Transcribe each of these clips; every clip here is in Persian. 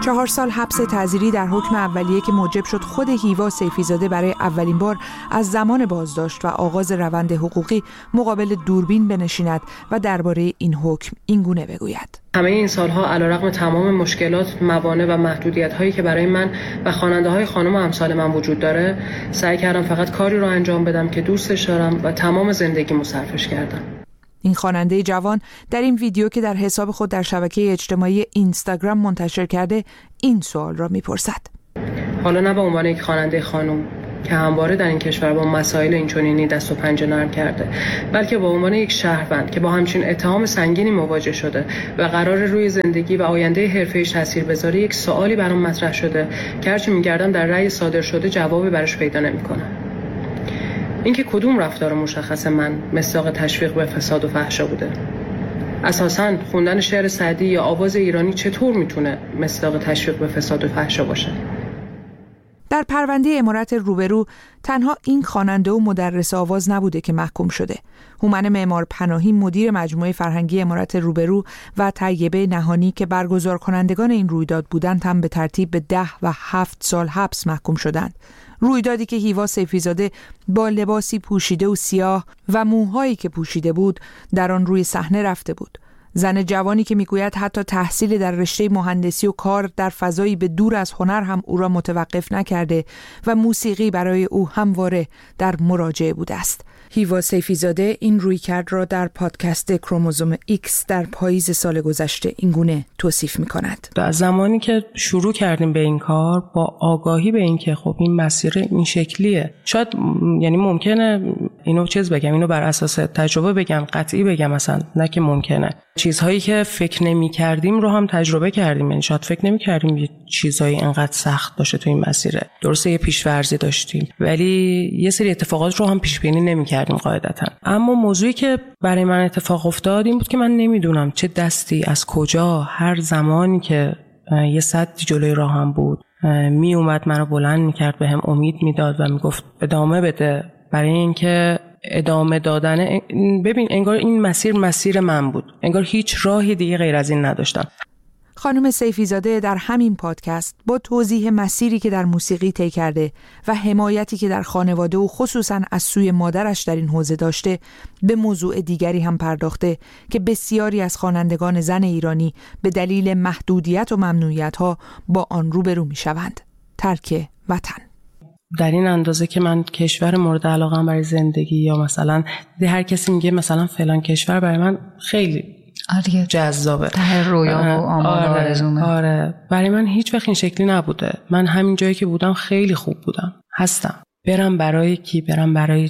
4 سال حبس تعزیری در حکم اولیه که موجب شد خود هیوا سیفی‌زاده برای اولین بار از زمان بازداشت و آغاز روند حقوقی مقابل دوربین بنشیند و درباره این حکم این گونه بگوید. همه این سالها علیرغم تمام مشکلات، موانع و محدودیت‌هایی که برای من و خواننده‌های خانم و امثال من وجود داره، سعی کردم فقط کاری رو انجام بدم که دوستش دارم و تمام زندگیمو صرفش کردم. این خواننده جوان در این ویدیو که در حساب خود در شبکه اجتماعی اینستاگرام منتشر کرده این سوال را میپرسد. حالا نه به عنوان یک خواننده خانم که همواره در این کشور با مسائل اینچنینی دست و پنجه نرم کرده، بلکه به عنوان یک شهروند که با همچین اتهام سنگینی مواجه شده و قرار روی زندگی و آینده حرفه‌ایش تاثیر بذاره، یک سوالی برام مطرح شده که هرچی میگردم در رأی صادر شده جوابی براش پیدا نمی‌کنم. اینکه کدوم رفتار مشخص من مصداق تشویق به فساد و فحشا بوده. اساساً خوندن شعر سعدی یا آواز ایرانی چطور میتونه مصداق تشویق به فساد و فحشا باشه؟ در پرونده عمارت روبرو تنها این خواننده و مدرس آواز نبوده که محکوم شده. هومن معمار پناهی مدیر مجموعه فرهنگی عمارت روبرو و طیبه نهانی که برگزار کنندگان این رویداد بودند هم به ترتیب به 10 و 7 سال حبس محکوم شدند. رویدادی که هیوا سیفی‌زاده با لباسی پوشیده و سیاه و موهایی که پوشیده بود در آن روی صحنه رفته بود. زن جوانی که میگوید حتی تحصیل در رشته مهندسی و کار در فضایی به دور از هنر هم او را متوقف نکرده و موسیقی برای او همواره در مراجعه بوده است. هیوا سیفی‌زاده این رویکرد را در پادکست کروموزوم ایکس در پاییز سال گذشته اینگونه توصیف می‌کند. از زمانی که شروع کردیم به این کار با آگاهی به این که خب این مسیر این شکلیه، شاید یعنی ممکنه اینو بگم، اینو بر اساس تجربه بگم، قطعی بگم، مثلا نه که ممکنه چیزهایی که فکر نمی‌کردیم رو هم تجربه کردیم. یعنی شاید فکر نمی‌کردیم یه چیزایی اینقدر سخت باشه تو این مسیره. درسته یه پیش‌فرضی داشتیم ولی یه سری اتفاقات رو هم پیش بینی نمی‌کردیم قاعدتاً. اما موضوعی که برای من اتفاق افتاد این بود که من نمیدونم چه دستی از کجا هر زمانی که یه سدی جلوی راهم بود می اومد منو بلند می‌کرد، بهم امید میداد و میگفت ادامه بده. برای اینکه ادامه دادن، ببین انگار این مسیر من بود، انگار هیچ راهی دیگه غیر از این نداشتم. خانم سیفی‌زاده در همین پادکست با توضیح مسیری که در موسیقی طی کرده و حمایتی که در خانواده و خصوصاً از سوی مادرش در این حوزه داشته به موضوع دیگری هم پرداخته که بسیاری از خوانندگان زن ایرانی به دلیل محدودیت و ممنوعیت‌ها با آن روبرو می‌شوند: ترک وطن. در این اندازه که من کشور مورد علاقه‌ام برای زندگی، یا مثلا هر کسی میگه مثلا فلان کشور برای من خیلی جذابه، ته رویا و آمال و آرزومه. آره برای من هیچ وقت این شکلی نبوده. من همین جایی که بودم خیلی خوب بودم، هستم. برم برای کی؟ برم برای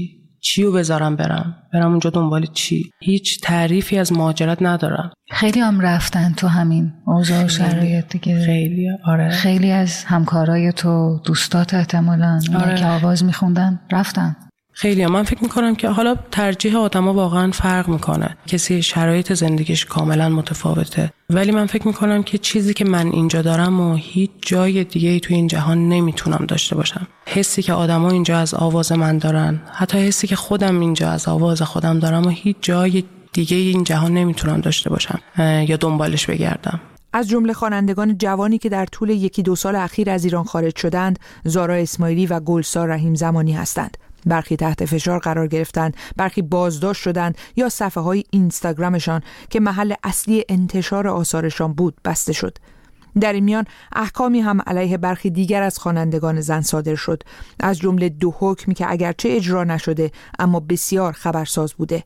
چی رو بذارم برم اونجا دنبال چی؟ هیچ تعریفی از مهاجرت ندارم. خیلی هم رفتن تو همین اوضاع و شرایط دیگه. خیلی آره. خیلی از همکارای تو، دوستات احتمالاً آره. که آواز میخوندن رفتن. خیلی من فکر میکنم که حالا ترجیح آدم‌ها واقعا فرق میکنه، کسی شرایط زندگیش کاملا متفاوته، ولی من فکر میکنم که چیزی که من اینجا دارم و هیچ جای دیگه تو این جهان نمیتونم داشته باشم. حسی که آدم‌ها اینجا از آواز من دارن، حتی حسی که خودم اینجا از آواز خودم دارم و هیچ جای دیگه این جهان نمیتونم داشته باشم یا دنبالش بگردم. از جمله خوانندگان جوانی که در طول 1-2 سال اخیر از ایران خارج شدند، زارا اسماعیلی و گلسار رحیم زمانی هستند. برخی تحت فشار قرار گرفتند، برخی بازداشت شدند یا صفحه‌های اینستاگرامشان که محل اصلی انتشار آثارشان بود بسته شد. در این میان احکامی هم علیه برخی دیگر از خوانندگان زن صادر شد، از جمله 2 حکمی که اگرچه اجرا نشده اما بسیار خبرساز بوده.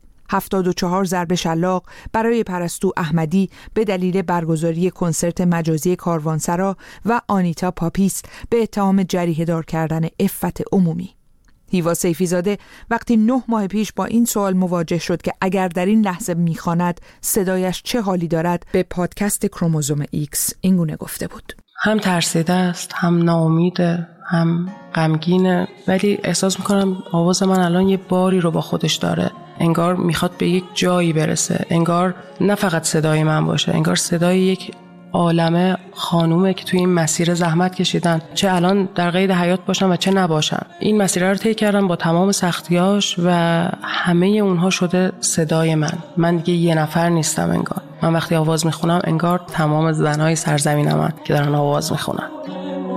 74 ضرب شلاق برای پرستو احمدی به دلیل برگزاری کنسرت مجازی کاروانسرا و آنیتا پاپیس به اتهام جریحه دار کردن عفت عمومی. هیوا سیفی‌زاده وقتی 9 ماه پیش با این سوال مواجه شد که اگر در این لحظه میخواند صدایش چه حالی دارد، به پادکست کروموزوم ایکس اینگونه گفته بود: هم ترسیده است، هم ناامیده، هم غمگینه، ولی احساس میکنم آواز من الان یه باری رو با خودش داره. انگار میخواد به یک جایی برسه، انگار نه فقط صدای من باشه، انگار صدای یک عالمه خانومه که توی این مسیر زحمت کشیدن، چه الان در قید حیات باشن و چه نباشن. این مسیر رو طی کردن با تمام سختیاش و همه اونها شده صدای من دیگه یه نفر نیستم انگار. من وقتی آواز میخونم انگار تمام زنهای سرزمینمن که دارن آواز میخونن.